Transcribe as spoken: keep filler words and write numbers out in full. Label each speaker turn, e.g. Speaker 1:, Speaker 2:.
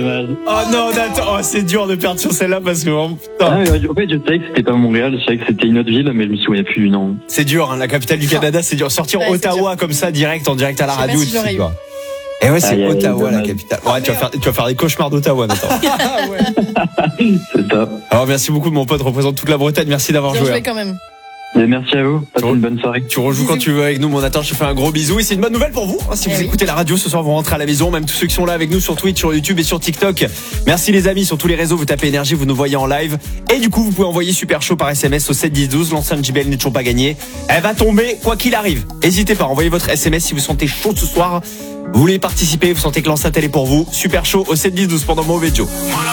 Speaker 1: dommage.
Speaker 2: Oh non, Nathan, oh, c'est dur de perdre sur celle-là parce que oh, putain.
Speaker 1: Ah, ouais, en fait, je savais que c'était pas Montréal, je savais que c'était une autre ville, mais je me souvenais plus du nom.
Speaker 2: C'est dur, hein, la capitale du Canada, c'est dur. Sortir
Speaker 3: Ouais,
Speaker 2: Ottawa comme ça, direct, en direct à la
Speaker 3: Je sais pas
Speaker 2: radio.
Speaker 3: si j'aurais
Speaker 2: tu sais
Speaker 3: eu.
Speaker 2: quoi. Et ouais, c'est
Speaker 1: Aïe, aïe,
Speaker 2: Ottawa, la
Speaker 1: dommage.
Speaker 2: capitale. Ouais, tu vas faire, tu vas faire des cauchemars d'Ottawa, Nathan.
Speaker 3: Ah ouais.
Speaker 1: C'est top.
Speaker 2: Alors, merci beaucoup de mon pote, représente toute la Bretagne. Merci d'avoir
Speaker 3: Bien
Speaker 2: joué.
Speaker 3: joué quand même.
Speaker 1: Et merci à vous. Passez une bonne soirée.
Speaker 2: Tu rejoues quand tu veux avec nous, mon Nathan. Je te fais un gros bisou. Et c'est une bonne nouvelle pour vous. Hein, si
Speaker 3: Eh
Speaker 2: vous
Speaker 3: oui.
Speaker 2: écoutez la radio ce soir, vous rentrez à la maison. Même tous ceux qui sont là avec nous sur Twitch, sur YouTube et sur TikTok. Merci les amis. Sur tous les réseaux, vous tapez énergie, vous nous voyez en live. Et du coup, vous pouvez envoyer Super Chaud par S M S au sept dix douze. L'enceinte J B L n'est toujours pas gagnée. Elle va tomber quoi qu'il arrive. N'hésitez pas. Envoyez votre S M S si vous sentez chaud ce soir. Vous voulez participer, vous sentez que l'enceinte elle est pour vous. Super Chaud au sept dix douze pendant Mauvais Joe.